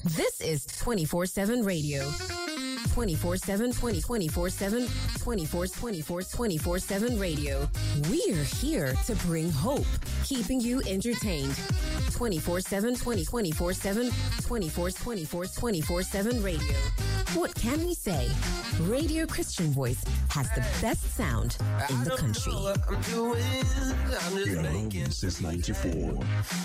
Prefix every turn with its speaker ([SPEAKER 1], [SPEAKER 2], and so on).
[SPEAKER 1] This is 24/7 radio. 24/7, 24/7, 24/7 radio. We're here to bring hope, keeping you entertained. 24/7, 24/7, 24/7 radio. What can we say? Radio Christian Voice has the best sound in the country.
[SPEAKER 2] Since 94.